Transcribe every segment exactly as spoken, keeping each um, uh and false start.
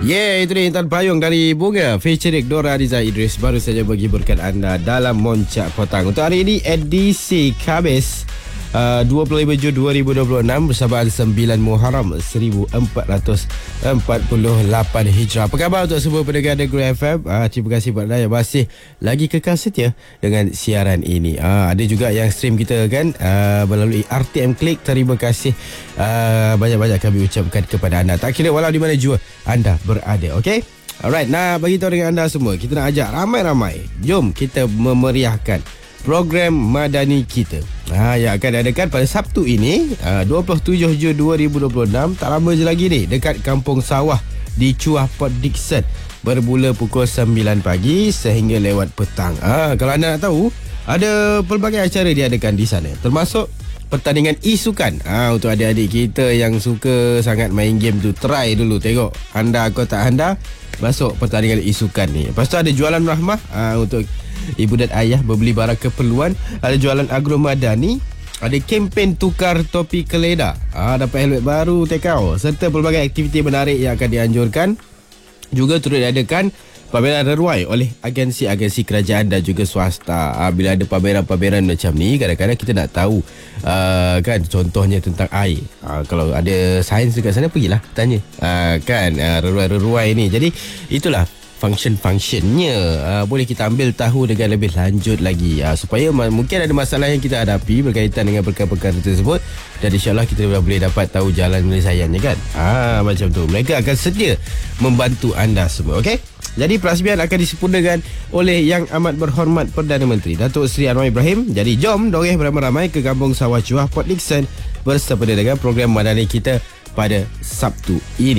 Yeah, itu dia Intan Payung dari Bunga featuring Dora Riza Idris baru saja menghiburkan anda dalam Moncak Petang. Untuk hari ini edisi Khamis uh, dua puluh lima Jun dua ribu dua puluh enam bersamaan sembilan Muharram seribu empat ratus empat puluh lapan Hijrah. Apa khabar untuk semua pendengar Negeri F M? Uh, terima kasih kepada anda yang masih lagi kekal setia dengan siaran ini. Uh, ada juga yang stream kita kan uh, melalui R T M Klik. Terima kasih uh, banyak-banyak kami ucapkan kepada anda. Tak kira walau di mana jua anda berada, okey? Alright, nah bagi tahu dengan anda semua, kita nak ajak ramai-ramai. Jom kita memeriahkan program Madani kita ha, yang akan diadakan pada Sabtu ini uh, dua puluh tujuh Jun dua ribu dua puluh enam. Tak lama je lagi ni, dekat Kampung Sawah di Chuah Port Dickson. Bermula pukul sembilan pagi sehingga lewat petang. ha, Kalau anda nak tahu, ada pelbagai acara diadakan di sana, termasuk pertandingan e-sukan. ha, Untuk adik-adik kita yang suka sangat main game tu, try dulu tengok anda aku tak anda masuk pertandingan e-sukan ni. Lepas tu ada jualan rahmah ha, untuk ibu dan ayah berbeli barang keperluan. Ada jualan agro madani. Ada kempen tukar topi keleda. ha, Dapat helmet baru tekau. Serta pelbagai aktiviti menarik yang akan dianjurkan. Juga turut diadakan pameran reruai oleh agensi-agensi kerajaan dan juga swasta. ha, Bila ada pameran-pameran macam ni, kadang-kadang kita nak tahu uh, kan, contohnya tentang air. ha, Kalau ada sains dekat sana, pergilah tanya uh, kan uh, reruai-reruai ni. Jadi itulah function-functionnya. uh, Boleh kita ambil tahu dengan lebih lanjut lagi, uh, supaya ma- mungkin ada masalah yang kita hadapi berkaitan dengan perkara-perkara tersebut, dan insyaAllah kita boleh dapat tahu jalan penyelesaiannya kan. Ah, macam tu. Mereka akan sedia membantu anda semua. Okey, jadi perasmian akan disempurnakan oleh Yang Amat Berhormat Perdana Menteri Datuk Seri Anwar Ibrahim. Jadi jom doreh beramai-ramai ke Kampung Sawah Chuah Port Dickson bersempena dengan program Madani kita pada Sabtu ini.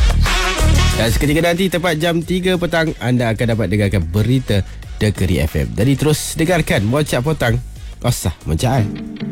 Dan seketika nanti tepat jam tiga petang anda akan dapat dengarkan berita Negeri F M. Jadi terus dengarkan Moncak Petang. Osah Moncak.